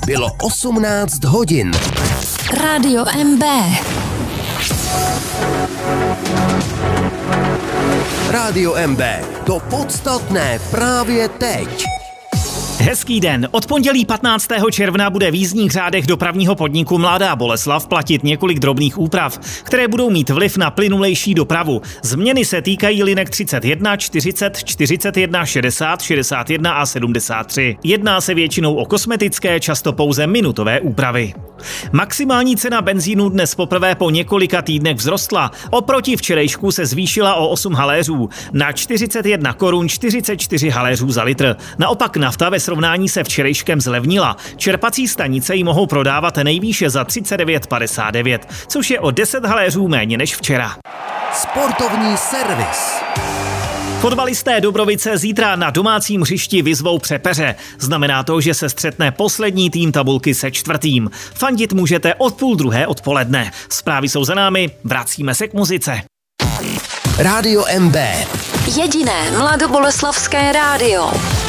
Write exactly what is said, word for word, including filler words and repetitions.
Bylo osmnáct hodin. Rádio M B. Rádio M B. To podstatné právě teď. Hezký den. Od pondělí patnáctého června bude v jízdních řádech dopravního podniku Mladá Boleslav platit několik drobných úprav, které budou mít vliv na plynulejší dopravu. Změny se týkají linek třicet jedna, čtyřicet, čtyřicet jedna, šedesát, šedesát jedna a sedmdesát tři. Jedná se většinou o kosmetické, často pouze minutové úpravy. Maximální cena benzínu dnes poprvé po několika týdnech vzrostla. Oproti včerejšku se zvýšila o osm haléřů na čtyřicet jedna korun čtyřicet čtyři haléřů za litr. Naopak nafta ve srovnání se včerejškem zlevnila. Čerpací stanice ji mohou prodávat nejvýše za třicet devět padesát devět, což je o deset haléřů méně než včera. Sportovní servis. Fotbalisté Dobrovice zítra na domácím hřišti vyzvou Přepeře. Znamená to, že se střetne poslední tým tabulky se čtvrtým. Fandit můžete od půl druhé odpoledne. Zprávy jsou za námi, vracíme se k muzice. Rádio M B. Jediné mladoboleslavské rádio.